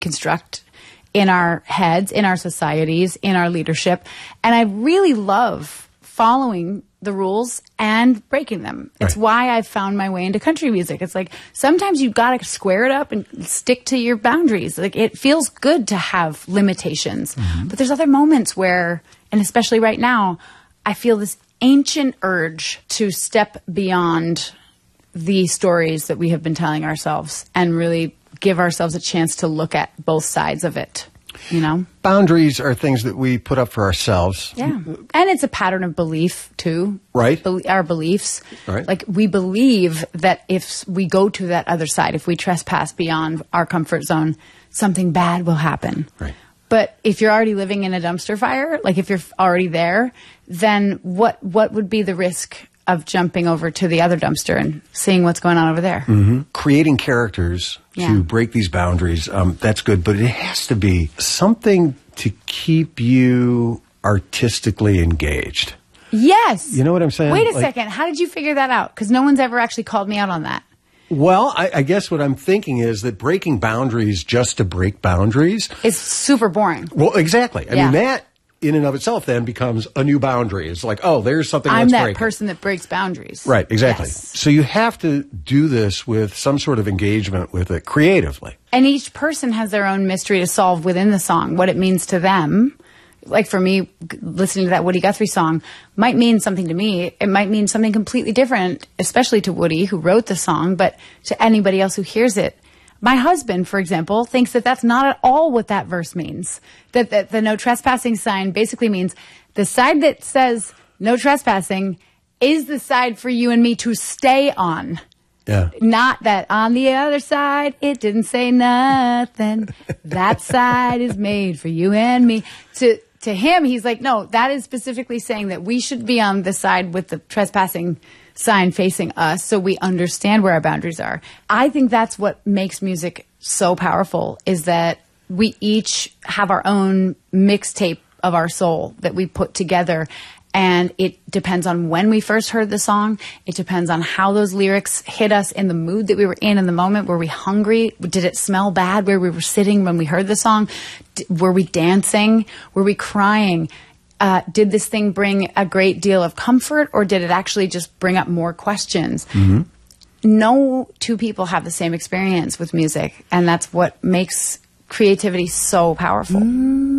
construct in our heads, in our societies, in our leadership. And I really love following the rules and breaking them. It's why I've found my way into country music. It's like sometimes you've got to square it up and stick to your boundaries. Like it feels good to have limitations. But there's other moments where, and especially right now, I feel this ancient urge to step beyond the stories that we have been telling ourselves and really give ourselves a chance to look at both sides of it. You know, boundaries are things that we put up for ourselves. Yeah. And it's a pattern of belief too. Right. Our beliefs. Right. Like we believe that if we go to that other side, if we trespass beyond our comfort zone, something bad will happen. Right. But if you're already living in a dumpster fire, like if you're already there, then what would be the risk of jumping over to the other dumpster and seeing what's going on over there? Creating characters to break these boundaries, that's good, but it has to be something to keep you artistically engaged. Yes. You know what I'm saying? Wait a second. How did you figure that out? Because no one's ever actually called me out on that. Well, I guess what I'm thinking is that breaking boundaries just to break boundaries is super boring. Well, exactly. I mean, that in and of itself then becomes a new boundary. It's like, oh, there's something I'm let's that person that breaks boundaries. Right, exactly. Yes. So you have to do this with some sort of engagement with it creatively. And each person has their own mystery to solve within the song, what it means to them. Like for me, listening to that Woody Guthrie song might mean something to me. It might mean something completely different, especially to Woody, who wrote the song, but to anybody else who hears it. My husband, for example, thinks that that's not at all what that verse means. That the no trespassing sign basically means the side that says no trespassing is the side for you and me to stay on. Yeah. Not that on the other side, it didn't say nothing. That side is made for you and me. To him, he's like, no, that is specifically saying that we should be on the side with the trespassing sign facing us so we understand where our boundaries are. I think that's what makes music so powerful, is that we each have our own mixtape of our soul that we put together. And it depends on when we first heard the song. It depends on how those lyrics hit us in the mood that we were in the moment. Were we hungry? Did it smell bad where we were sitting when we heard the song? Were we dancing? Were we crying? Did this thing bring a great deal of comfort, or did it actually just bring up more questions? No two people have the same experience with music, and that's what makes creativity so powerful.